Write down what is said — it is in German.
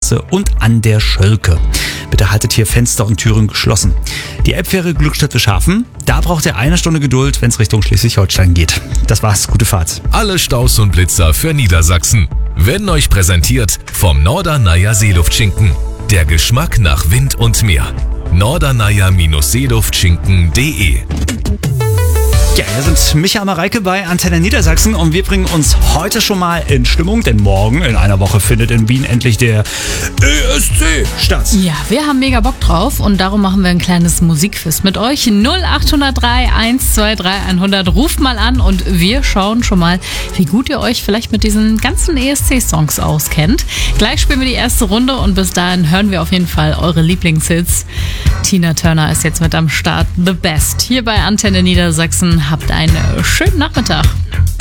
Straße und an der Schölke. Bitte haltet hier Fenster und Türen geschlossen. Die Elbfähre Glückstadt-Wischhafen, da braucht ihr 1 Stunde Geduld, wenn es Richtung Schleswig-Holstein geht. Das war's, gute Fahrt. Alle Staus und Blitzer für Niedersachsen werden euch präsentiert vom Norderneier Seeluftschinken. Der Geschmack nach Wind und Meer. norderneier-seeluftschinken.de. Ja, hier sind Micha und Mareike bei Antenne Niedersachsen und wir bringen uns heute schon mal in Stimmung, denn morgen in einer Woche findet in Wien endlich der ESC statt. Ja, wir haben mega Bock drauf und darum machen wir ein kleines Musikquiz mit euch. 0803 123 100. Ruft mal an und wir schauen schon mal, wie gut ihr euch vielleicht mit diesen ganzen ESC-Songs auskennt. Gleich spielen wir die erste Runde und bis dahin hören wir auf jeden Fall eure Lieblingshits. Tina Turner ist jetzt mit am Start. The Best hier bei Antenne Niedersachsen. Habt einen schönen Nachmittag.